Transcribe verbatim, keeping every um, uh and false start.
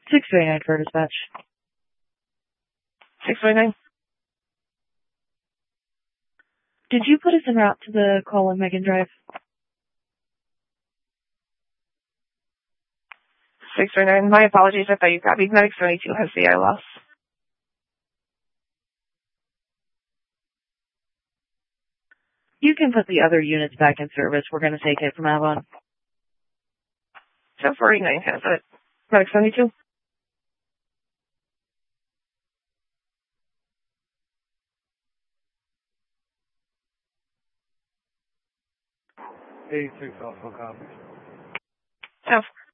six twenty-nine for dispatch. six twenty-nine. Did you put us en route to the call on Megan Drive? six twenty-nine. My apologies. I thought you copied. Medic seventy-two has the eye loss. You can put the other units back in service. We're going to take it from now on. So forty-nine has it. Medic seventy-two. eighty-six also copies. So